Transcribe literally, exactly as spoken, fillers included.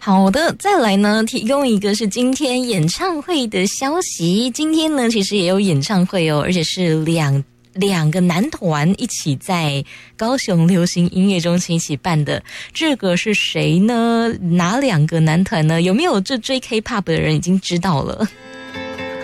好的，再来呢，提供一个是今天演唱会的消息。今天呢，其实也有演唱会哦，而且是两两个男团一起在高雄流行音乐中心一起办的。这个是谁呢？哪两个男团呢？有没有这追 K-pop 的人已经知道了？